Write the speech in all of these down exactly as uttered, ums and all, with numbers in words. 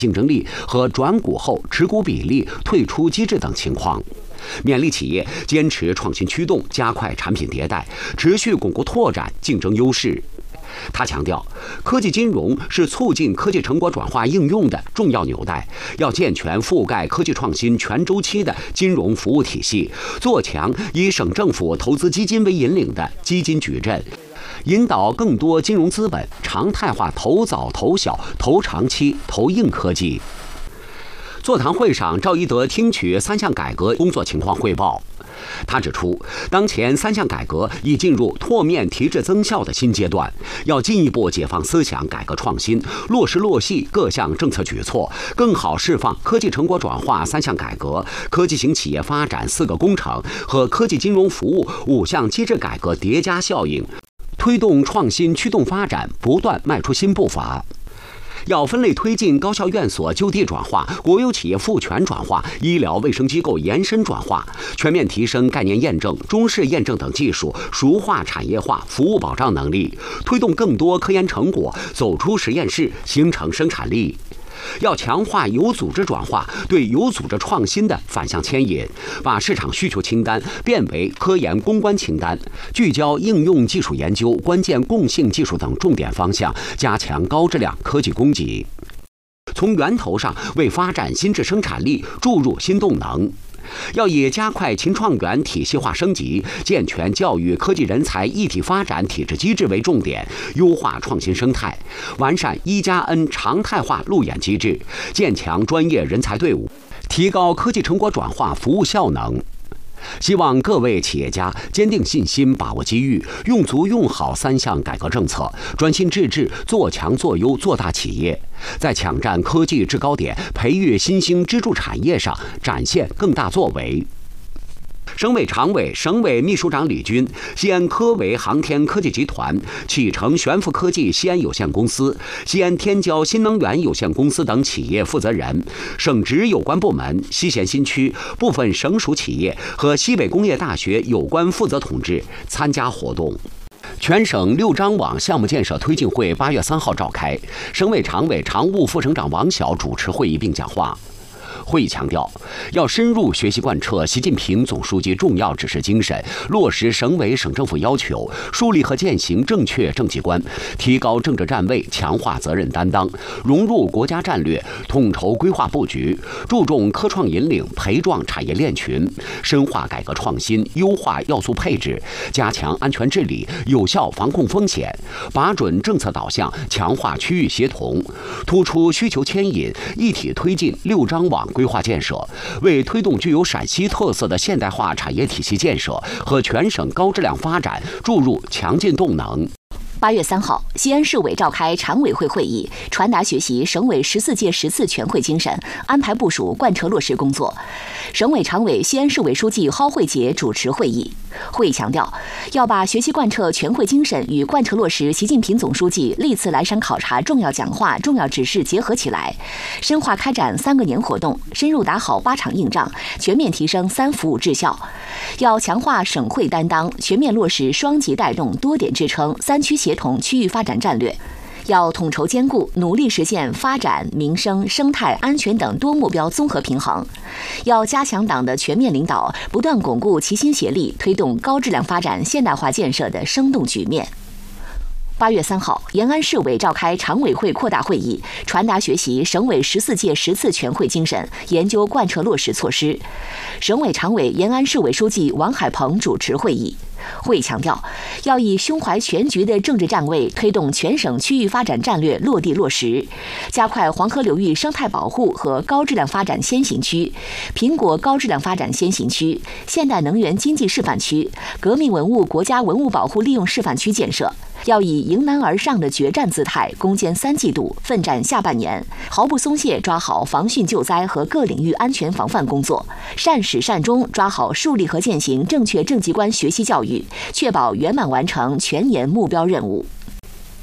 竞争力和转股后持股比例、退出机制等情况。勉励企业坚持创新驱动，加快产品迭代，持续巩固拓展竞争优势。他强调，科技金融是促进科技成果转化应用的重要纽带，要健全覆盖科技创新全周期的金融服务体系，做强以省政府投资基金为引领的基金矩阵，引导更多金融资本常态化投早、投小、投长期、投硬科技。座谈会上，赵一德听取三项改革工作情况汇报。他指出，当前三项改革已进入唾面提质增效的新阶段，要进一步解放思想，改革创新，落实落细各项政策举措，更好释放科技成果转化三项改革、科技型企业发展四个工程和科技金融服务五项机制改革叠加效应，推动创新驱动发展不断迈出新步伐。要分类推进高校院所就地转化、国有企业赋权转化、医疗卫生机构延伸转化，全面提升概念验证、中试验证等技术，熟化产业化服务保障能力，推动更多科研成果走出实验室，形成生产力。要强化有组织转化对有组织创新的反向牵引，把市场需求清单变为科研攻关清单，聚焦应用技术研究、关键共性技术等重点方向，加强高质量科技供给，从源头上为发展新质生产力注入新动能。要以加快秦创园体系化升级、健全教育科技人才一体发展体制机制为重点，优化创新生态，完善一加 N 常态化路演机制，建强专业人才队伍，提高科技成果转化服务效能。希望各位企业家坚定信心，把握机遇，用足用好三项改革政策，专心致志做强做优做大企业，在抢占科技制高点、培育新兴支柱产业上展现更大作为。省委常委、省委秘书长李军，西安科维航天科技集团、启程悬浮科技西安有限公司、西安天骄新能源有限公司等企业负责人、省直有关部门、西咸新区部分省属企业和西北工业大学有关负责同志参加活动。全省六张网项目建设推进会八月三号召开，省委常委、常务副省长王晓主持会议并讲话。会议强调，要深入学习贯彻习近平总书记重要指示精神，落实省委省政府要求，树立和践行正确政绩观，提高政治站位，强化责任担当，融入国家战略，统筹规划布局，注重科创引领，培壮产业链群，深化改革创新，优化要素配置，加强安全治理，有效防控风险，把准政策导向，强化区域协同，突出需求牵引，一体推进六张网规划建设，为推动具有陕西特色的现代化产业体系建设和全省高质量发展注入强劲动能。 八月三号，西安市委召开常委会会议，传达学习省委十四届十次全会精神，安排部署贯彻落实工作。省委常委、西安市委书记蒿慧杰主持会议。会议强调，要把学习贯彻全会精神与贯彻落实习近平总书记历次来陕考察重要讲话、重要指示结合起来，深化开展三个年活动，深入打好八场硬仗，全面提升三服务质效。要强化省会担当，全面落实双极带动、多点支撑、三区协同区域发展战略。要统筹兼顾，努力实现发展、民生、生态、安全等多目标综合平衡。要加强党的全面领导，不断巩固齐心协力推动高质量发展现代化建设的生动局面。八月三号，延安市委召开常委会扩大会议，传达学习省委十四届十次全会精神，研究贯彻落实措施。省委常委、延安市委书记王海鹏主持会议。会议强调，要以胸怀全局的政治站位，推动全省区域发展战略落地落实，加快黄河流域生态保护和高质量发展先行区、苹果高质量发展先行区、现代能源经济示范区、革命文物国家文物保护利用示范区建设。要以迎难而上的决战姿态，攻坚三季度，奋战下半年，毫不松懈抓好防汛救灾和各领域安全防范工作，善始善终抓好树立和践行正确政绩观学习教育，确保圆满完成全年目标任务。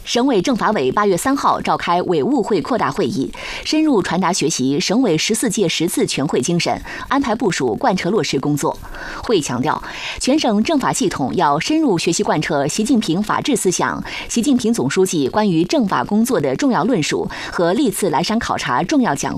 省委政法委八月三号召开委务会扩大会议，深入传达学习省委十四届十次全会精神，安排部署贯彻落实工作。会议强调，全省政法系统要深入学习贯彻习近平法治思想、习近平总书记关于政法工作的重要论述和历次来陕考察重要讲